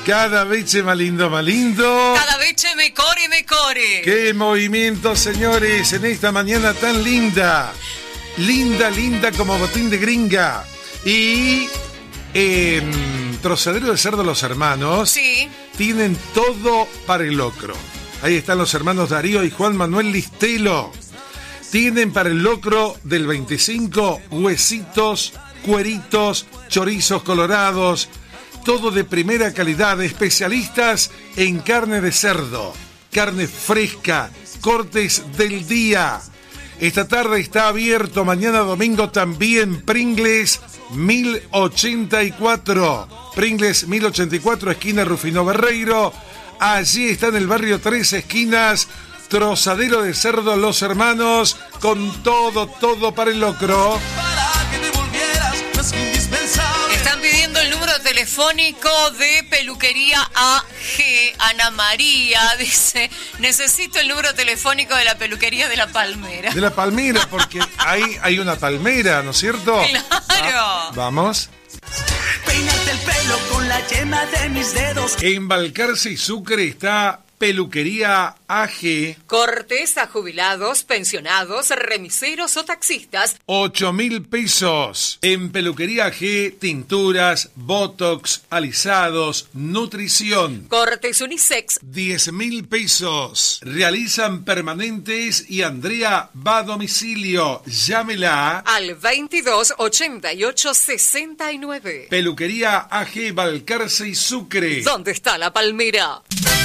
Cada vez más lindo, más lindo. Cada vez mejor y mejor. ¡Qué movimiento, señores! En esta mañana tan linda. Linda, linda como botín de gringa. Y en Trozadero de Cerdo Los Hermanos. Sí. Tienen todo para el locro. Ahí están los hermanos Darío y Juan Manuel Listelo. Tienen para el locro del 25 huesitos, cueritos, chorizos colorados. Todo de primera calidad, especialistas en carne de cerdo, carne fresca, cortes del día. Esta tarde está abierto, mañana domingo también, Pringles 1084. Pringles 1084, esquina Rufino Berreiro. Allí está en el barrio Tres Esquinas, Trozadero de Cerdo Los Hermanos, con todo para el locro. Están pidiendo el número telefónico de Peluquería AG. Ana María dice, necesito el número telefónico de la Peluquería de La Palmera. De La Palmera, porque hay una palmera, ¿no es cierto? Claro. Vamos. Peínate el pelo con la yema de mis dedos. En Balcarce y Sucre está Peluquería AG. Cortes a jubilados, pensionados, remiseros o taxistas. 8.000 pesos. En Peluquería AG, tinturas, botox, alisados, nutrición. Cortes unisex. 10.000 pesos. Realizan permanentes y Andrea va a domicilio. Llámela Al 22 88 69. Peluquería AG Balcarce y Sucre. ¿Dónde está La Palmera?